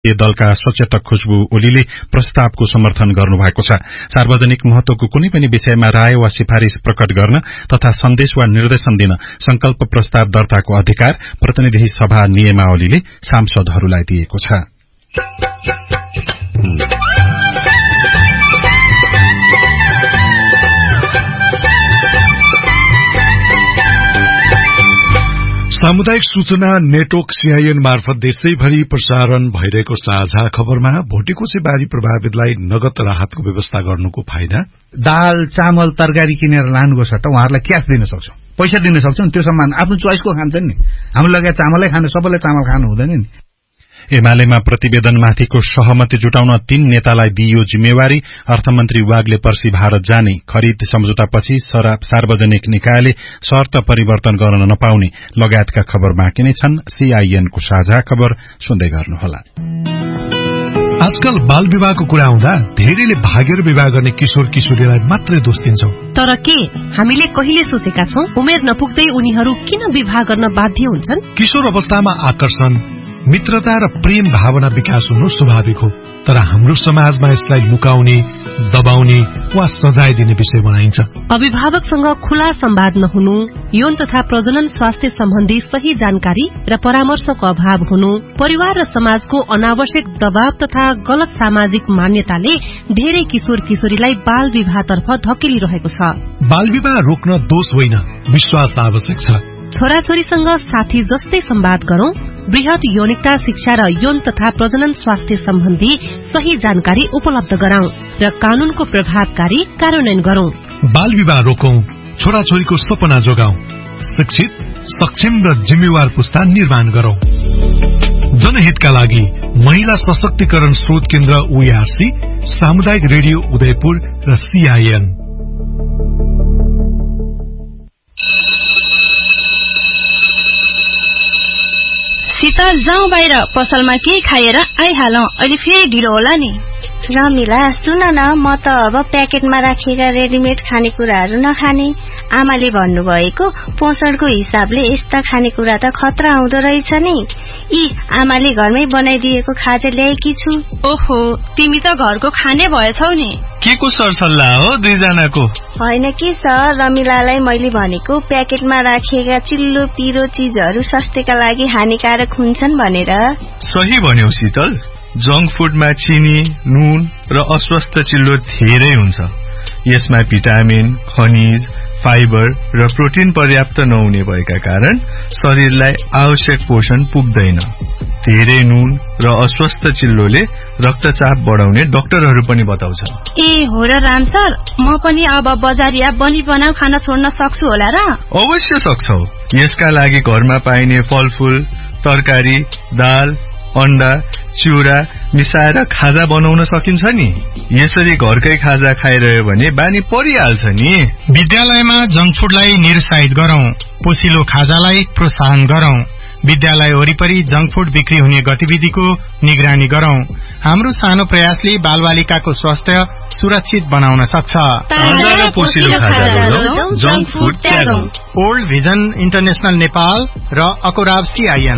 दलका सचेतक खुशबु ओलीले प्रस्तावको समर्थन गर्नुभएको छ। सार्वजनिक महत्वको कुनै पनि विषयमा राय वा सिफारिश प्रकट गर्न तथा सन्देश वा निर्देशन दिन संकल्प प्रस्ताव दर्ताको अधिकार प्रतिनिधि सभा नियमावलीले सांसदहरूलाई दिएको छ। सामुदायिक सूचना नेटवर्क सीआईएन मार्फत देशैभरि प्रसारण भइरहेको साझा खबरमा भोटेकोसे बाढ़ी प्रभावितलाई नगद राहतको व्यवस्था गर्नुको फाइदा। दाल चामल तरकारी किनेर लानुको सट्टा उहाँहरूलाई क्याश दिन सक्छौं, पैसा दिन सक्छौं। त्यो सम्मान आफ्नो चोइसको खान्छन् नि। हामीले लगाए चामलै खाने, सबैले चामल खानु हुँदैन नि। एमालेमा प्रतिवेदनमाथिको सहमति जुटाउन 3 नेतालाई दिइयो जिम्मेवारी। अर्थमन्त्री वागले पर्सि भारत जाने। खरिद सम्झौतापछि सार्वजनिक निकायले शर्त परिवर्तन गर्न नपाउने लगायतका खबर बाँकी नै छन्। सीआईएनको साझा खबर सुन्दै गर्नुहोला। आजकल बाल विवाहको कुरा आउँदा धेरैले भागेर विवाह गर्ने किशोर किशोरीलाई मात्रै दोष दिन्छौं। तर के हामीले कहिले सोचेका छौं उमेर नपुग्दै उनीहरू किन विवाह गर्न बाध्य हुन्छन्? किशोर अवस्थामा आकर्षण, मित्रता र प्रेम भावना विकास हुनु स्वाभाविक हो, तर हाम्रो समाजमा यसलाई लुकाउने, दबाउने वा सजाय दिने विषय बनाइन्छ। अभिभावकसँग खुला संवाद नहुनु, यौन तथा प्रजनन स्वास्थ्य सम्बन्धी सही जानकारी र परामर्शको अभाव हुनु, परिवार र समाजको अनावश्यक दबाव तथा गलत सामाजिक मान्यताले धेरै किशोर किशोरीलाई बाल विवाहतर्फ धकेलिरहेको छ। बाल विवाह रोक्न दोष होइन, विश्वास आवश्यक छ। छोराछोरीसँग साथी जस्तै संवाद गरौं, वृहत यौनिकता शिक्षा र यौन तथा प्रजनन स्वास्थ्य सम्बन्धी सही जानकारी उपलब्ध गराउँ र कानूनको प्रभावकारी कार्यान्वयन गरौं। बाल विवाह रोकौं, छोराछोरीको सपना जोगाउँ, शिक्षित, सक्षम र जिम्मेवार पुस्ता निर्माण गरौं। जनहितका लागि महिला सशक्तिकरण स्रोत केन्द्र ओआरसी, सामुदायिक रेडियो उदयपुर र सीआईएन। शीतल जाउँ बाहिर, पसलमा केही खाएर आइहालौं, अहिले फेरि ढिलो होला नि। रमिला सुन न, म त अब प्याकेटमा राखिएका रेडिमेड खानेकुराहरू नखाने। आमाले भन्नुभएको पोषणको हिसाबले यस्ता खानेकुरा त खतरा हुँदो रहेछ नि। आमाले घरमै बनाइदिएको खाजा ल्याएकी छु। ओहो, तिमी त घरको खाने भएछौ नि। के को सरसल्लाह हो दुईजनाको? होइन कि सर, रमिलालाई मैले भनेको प्याकेटमा राखिएका चिल्लो पिरो चीजहरू स्वास्थ्यका लागि हानिकारक हुन्छन् भनेर। सही भन्यौ शीतल, जंक फूडमा चिनी, नुन र अस्वस्थ चिल्लो धेरै हुन्छ। यसमा भिटामिन, खनिज, फाइबर र प्रोटिन पर्याप्त नहुने भएका कारण शरीरलाई आवश्यक पोषण पुग्दैन। धेरै नुन र अस्वस्थ चिल्लोले रक्तचाप बढाउने डाक्टरहरू पनि बताउँछन्। हो र राम सर, म पनि अब बजारिया बनी बनाऊ खाना छोड्न सक्छु होला र? अवश्य सक्छौ। यसका लागि घरमा पाइने फलफूल, तरकारी, दाल, अण्डा, चिउरा मिसाएर खाजा बनाउन सकिन्छ नि। यसरी घरकै खाजा खाइरह्यो भने बानी परिहाल्छ नि। विद्यालयमा जंक फूडलाई निरुत्साहित गरौं, पोसिलो खाजालाई प्रोत्साहन गरौं। विद्यालय वरिपरि जंक फूड बिक्री हुने गतिविधिको निगरानी गरौं। हाम्रो सानो प्रयासले बालबालिकाको स्वास्थ्य सुरक्षित बनाउन सक्छ। ओल्ड भिजन इन्टरनेशनल नेपाल र अकोराब सीआईएन।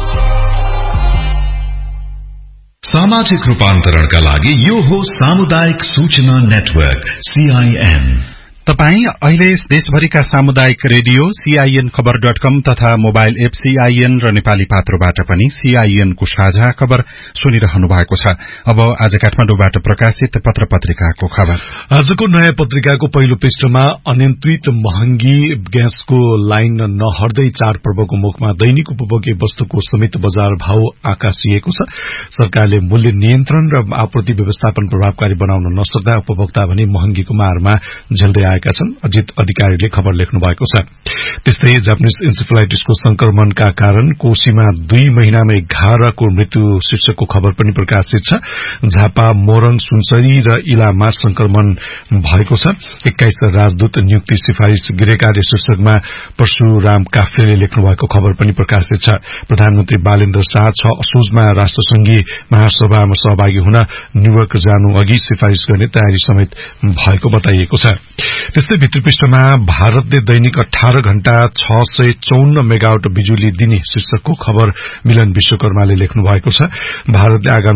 सामाजिक रूपान्तरणका लागि यो हो सामुदायिक सूचना नेटवर्क सीआईएन। तपाई अहिले देशभरिका सामुदायिक रेडियो सीआईएन खबर.com तथा मोबाइल एप सीआईएन र नेपाली पात्रोबाट पनि सीआईएन को साझा खबर सुनिरहनु भएको छ। अब आज काठमाडौँबाट प्रकाशित पत्र पत्रिकाको खबर। आजको नयाँ पत्रिकाको पहिलो पृष्ठमा अनियन्त्रित महँगी ग्यासको लाइन नहर्दै चाडपर्वको मुखमा दैनिक उपभोग्य वस्तुको समेत बजार भाव आकाशिएको छ। सरकारले मूल्य नियन्त्रण र आपूर्ति व्यवस्थापन प्रभावकारी बनाउन नसक्दा उपभोक्ता भने महँगीको मारमा झेल्दै आएका छन्। अजित अधिकारीले खबर लेख्नु भएको छ। त्यस्तै जापानिज इन्सेफेलाइटिसको संक्रमणका कारण कोशीमा 2 महिनामा 11को मृत्यु शीर्षकको खबर पनि प्रकाशित छ। झापा, मोरङ, सुनसरी र इलामा संक्रमण भएको छ। 21 राजदूत नियुक्ति सिफारिश गृहकार्य शीर्षकमा परशुराम काफ्लेले लेख्नु भएको खबर पनि प्रकाशित छ। प्रधानमन्त्री बालेन्द्र शाह 6 असोजमा राष्ट्रसंघीय महासभामा सहभागी हुन न्यूयोर्क जानु अघि सिफारिश गर्ने तयारी समेत भएको बताइएको छ। त्यस्तै भित्री पृष्ठमा भारतले दैनिक 18 घण्टा 654 मेगावाट बिजुली दिने शीर्षकको खबर मिलन विश्वकर्माले लेख्नु भएको छ। भारतले आगामी